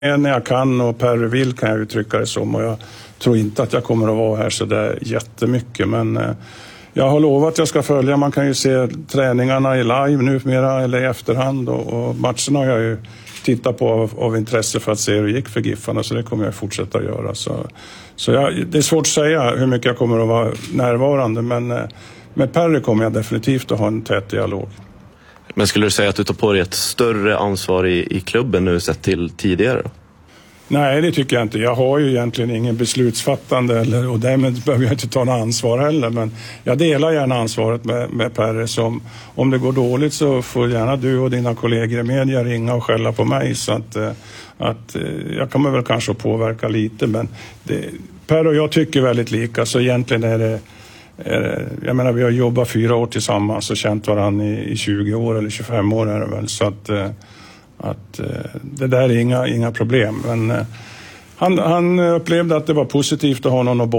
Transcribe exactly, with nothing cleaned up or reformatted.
När jag kan och Per vill kan jag uttrycka det som, och jag tror inte att jag kommer att vara här så där jättemycket, men eh, jag har lovat att jag ska följa. Man kan ju se träningarna i live nu mera eller i efterhand, och, och matcherna har jag ju tittat på av, av intresse för att se hur det gick för Giffarna, så det kommer jag fortsätta göra. Så, så jag, det är svårt att säga hur mycket jag kommer att vara närvarande, men eh, med Perry kommer jag definitivt att ha en tät dialog. Men skulle du säga att du tar på dig ett större ansvar i, i klubben nu sett till tidigare? Nej, det tycker jag inte. Jag har ju egentligen ingen beslutsfattande eller, och därmed behöver jag inte ta något ansvar heller. Men jag delar gärna ansvaret med, med Per. Som, om det går dåligt så får gärna du och dina kollegor i media ringa och skälla på mig. Så att, att jag kommer väl kanske påverka lite. Men det, Per och jag tycker väldigt lika, så egentligen är det... Jag menar, vi har jobbat fyra år tillsammans och känt varandra i, i tjugo år eller tjugofem år är det väl. Så att, att det där är inga, inga problem. Men han, han upplevde att det var positivt att ha någon att